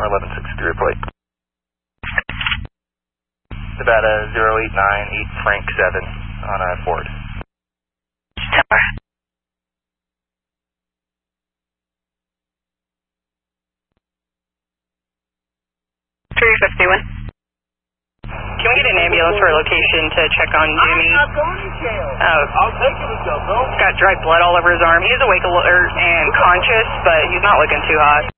1163 report. Nevada 0898 Frank 7 on a Ford. Tower. 351. Can we get an ambulance for a location to check on Jimmy? I'm not going to jail. Oh. I'll take him to jail, bro. He's got dry blood all over his arm. He's awake and conscious, but he's not looking too hot.